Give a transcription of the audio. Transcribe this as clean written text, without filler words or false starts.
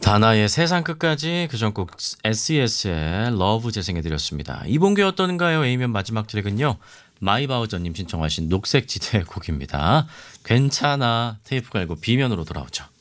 다나의 세상 끝까지 그전 곡 SES의 러브 재생해드렸습니다. 이번 게 어떤가요? A면 마지막 트랙은요. 마이바우저님 신청하신 녹색지대 곡입니다. 괜찮아 테이프 갈고 B면으로 돌아오죠.